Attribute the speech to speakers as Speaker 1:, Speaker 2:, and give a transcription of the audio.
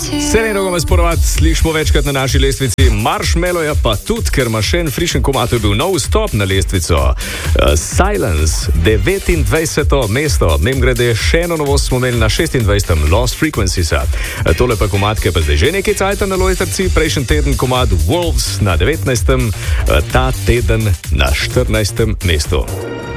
Speaker 1: Seleno ga sporovat slišimo večkrat na naši lestvici. Marshmallow je pa tudi, ker ima še en frišen komad, je bil nov stop na lestvico. Silence, 29. mesto. Mimogrede, še eno novost smo imeli na 26. Lost Frequencies. Tole pa komad, ki je pa zdaj že nekaj cajta na lojtrci. Prejšnji teden komad Wolves na 19. Ta teden na 14. mestu.